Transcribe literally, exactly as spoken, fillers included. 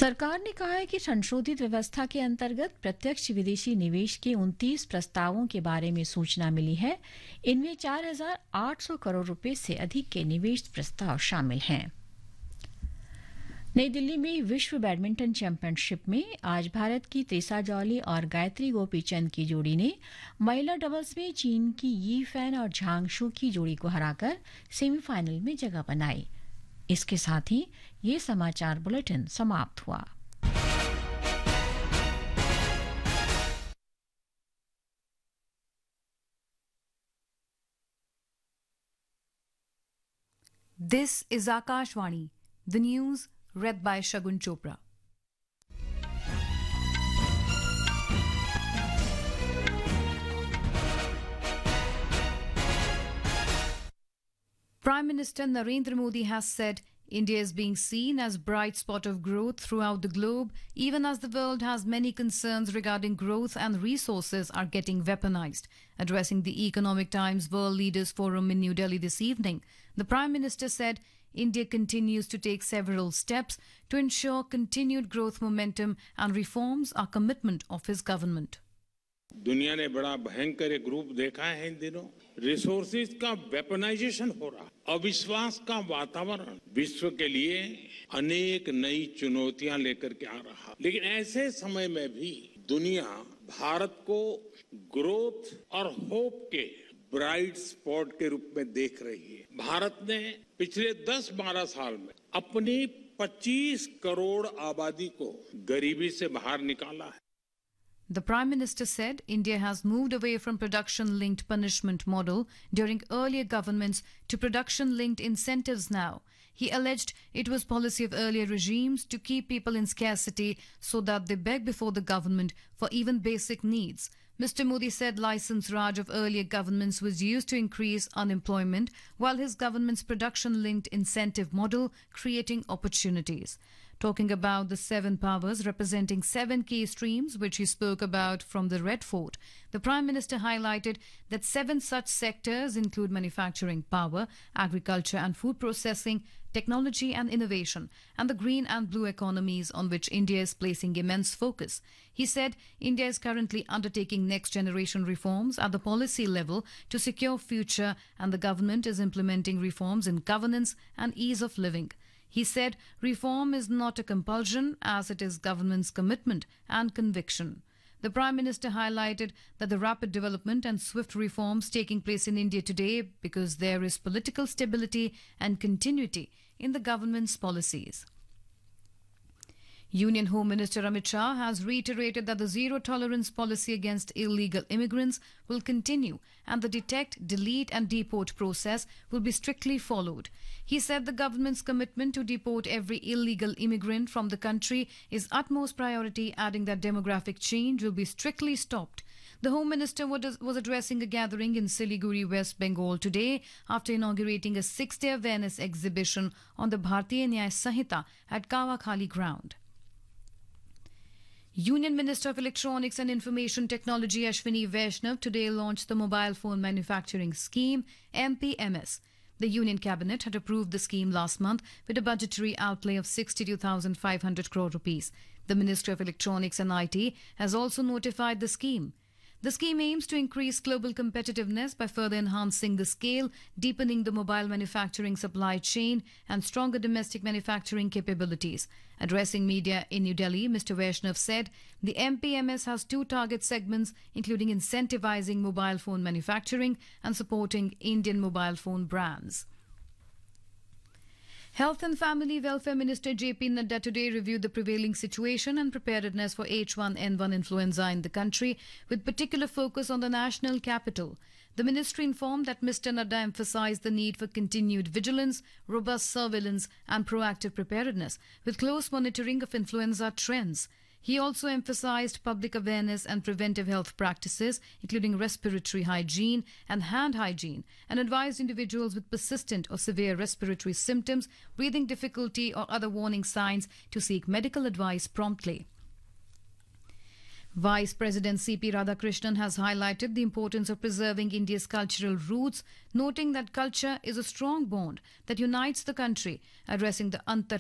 सरकार ने कहा है कि संशोधित व्यवस्था के अंतर्गत प्रत्यक्ष विदेशी निवेश के उनतीस प्रस्तावों के बारे में सूचना मिली है। इनमें चार हजार आठ सौ करोड़ रुपए से अधिक के निवेश प्रस्ताव शामिल हैं। नई दिल्ली में विश्व बैडमिंटन चैंपियनशिप में आज भारत की त्रिसा जॉली और गायत्री गोपीचंद की जोड़ी ने महिला डबल्स में चीन की यी फैन और झांग शू की जोड़ी को हराकर सेमीफाइनल में जगह बनाई। इसके साथ ही ये समाचार बुलेटिन समाप्त हुआ। This is Akashvani, the news read by Shagun Chopra. Prime Minister Narendra Modi has said India is being seen as a bright spot of growth throughout the globe, even as the world has many concerns regarding growth and resources are getting weaponized. Addressing the Economic Times World Leaders Forum in New Delhi this evening, the Prime Minister said India continues to take several steps to ensure continued growth momentum and reforms are commitment of his government. दुनिया ने बड़ा भयंकर एक रूप देखा है इन दिनों। Resources का वेपनाइजेशन हो रहा, अविश्वास का वातावरण विश्व के लिए अनेक नई चुनौतियां लेकर के आ रहा। लेकिन ऐसे समय में भी दुनिया भारत को ग्रोथ और होप के ब्राइट स्पॉट के रूप में देख रही है। भारत ने पिछले दस बारह साल में अपनी पच्चीस करोड़ आबादी को गरीबी से बाहर निकाला है। The Prime Minister said India has moved away from production-linked punishment model during earlier governments to production-linked incentives now. He alleged it was policy of earlier regimes to keep people in scarcity so that they beg before the government for even basic needs. Mister Modi said license Raj of earlier governments was used to increase unemployment, while his government's production-linked incentive model creating opportunities. Talking about the seven powers representing seven key streams, which he spoke about from the Red Fort, the Prime Minister highlighted that seven such sectors include manufacturing power, agriculture and food processing, technology and innovation, and the green and blue economies on which India is placing immense focus. He said India is currently undertaking next generation reforms at the policy level to secure future, and the government is implementing reforms in governance and ease of living. He said reform is not a compulsion as it is government's commitment and conviction. The Prime Minister highlighted that the rapid development and swift reforms taking place in India today because there is political stability and continuity in the government's policies. Union Home Minister Amit Shah has reiterated that the zero-tolerance policy against illegal immigrants will continue and the detect, delete and deport process will be strictly followed. He said the government's commitment to deport every illegal immigrant from the country is utmost priority, adding that demographic change will be strictly stopped. The Home Minister was addressing a gathering in Siliguri, West Bengal today after inaugurating a six-day awareness exhibition on the Bharatiya Nyaya Sanhita at Kawakhali ground. Union Minister of Electronics and Information Technology Ashwini Vaishnav today launched the Mobile Phone Manufacturing Scheme, M P M S. The Union Cabinet had approved the scheme last month with a budgetary outlay of sixty-two thousand five hundred crore rupees. The Ministry of Electronics and I T has also notified the scheme. The scheme aims to increase global competitiveness by further enhancing the scale, deepening the mobile manufacturing supply chain, and stronger domestic manufacturing capabilities. Addressing media in New Delhi, Mister Vaishnav said the M P M S has two target segments, including incentivizing mobile phone manufacturing and supporting Indian mobile phone brands. Health and Family Welfare Minister J P Nadda today reviewed the prevailing situation and preparedness for H one N one influenza in the country, with particular focus on the national capital. The ministry informed that Mister Nadda emphasized the need for continued vigilance, robust surveillance and proactive preparedness, with close monitoring of influenza trends. He also emphasized public awareness and preventive health practices, including respiratory hygiene and hand hygiene, and advised individuals with persistent or severe respiratory symptoms, breathing difficulty or other warning signs to seek medical advice promptly. Vice President C P Radhakrishnan has highlighted the importance of preserving India's cultural roots, noting that culture is a strong bond that unites the country. Addressing the Antar